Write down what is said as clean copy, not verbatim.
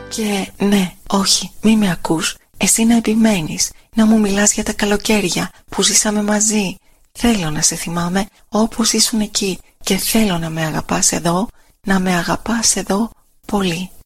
Και ναι, όχι, μη με ακούς. Εσύ να επιμένεις, να μου μιλάς για τα καλοκαίρια που ζήσαμε μαζί. Θέλω να σε θυμάμαι όπως ήσουν εκεί και θέλω να με αγαπάς εδώ, να με αγαπάς εδώ πολύ.